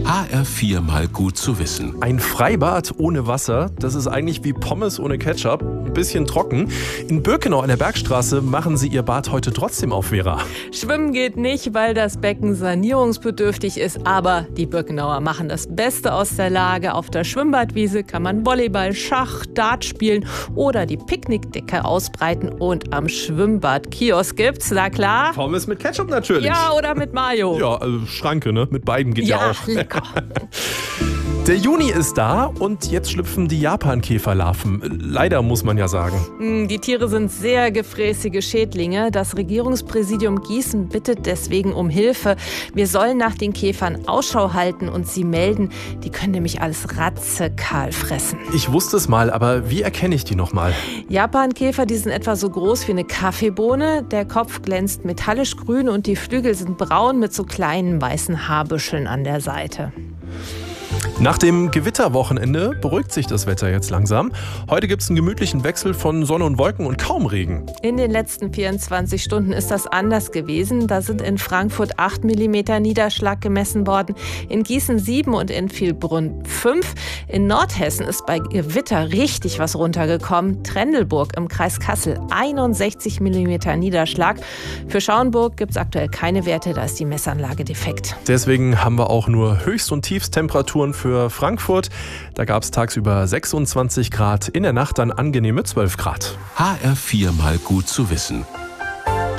HR4 mal gut zu wissen. Ein Freibad ohne Wasser, das ist eigentlich wie Pommes ohne Ketchup. Ein bisschen trocken. In Birkenau an der Bergstraße machen sie ihr Bad heute trotzdem auf, Vera. Schwimmen geht nicht, weil das Becken sanierungsbedürftig ist. Aber die Birkenauer machen das Beste aus der Lage. Auf der Schwimmbadwiese kann man Volleyball, Schach, Dart spielen oder die Picknickdecke ausbreiten. Und am Schwimmbadkiosk gibt's, na klar. Pommes mit Ketchup natürlich. Ja, oder mit Mayo. Ja, also Schranke, ne? Mit beiden geht ja auch. Lecker. Der Juni ist da und jetzt schlüpfen die Japankäferlarven. Leider, muss man ja sagen. Die Tiere sind sehr gefräßige Schädlinge. Das Regierungspräsidium Gießen bittet deswegen um Hilfe. Wir sollen nach den Käfern Ausschau halten und sie melden. Die können nämlich alles ratzekahl fressen. Ich wusste es mal, aber wie erkenne ich die nochmal? Japankäfer, die sind etwa so groß wie eine Kaffeebohne. Der Kopf glänzt metallisch grün und die Flügel sind braun mit so kleinen weißen Haarbüscheln an der Seite. Nach dem Gewitterwochenende beruhigt sich das Wetter jetzt langsam. Heute gibt es einen gemütlichen Wechsel von Sonne und Wolken und kaum Regen. In den letzten 24 Stunden ist das anders gewesen. Da sind in Frankfurt 8 mm Niederschlag gemessen worden, in Gießen 7 und in Vilbrunn 5. In Nordhessen ist bei Gewitter richtig was runtergekommen. Trendelburg im Kreis Kassel 61 mm Niederschlag. Für Schauenburg gibt es aktuell keine Werte, da ist die Messanlage defekt. Deswegen haben wir auch nur Höchst- und Tiefstemperaturen für Frankfurt. Da gab es tagsüber 26 Grad, in der Nacht dann angenehme 12 Grad. HR4 mal gut zu wissen.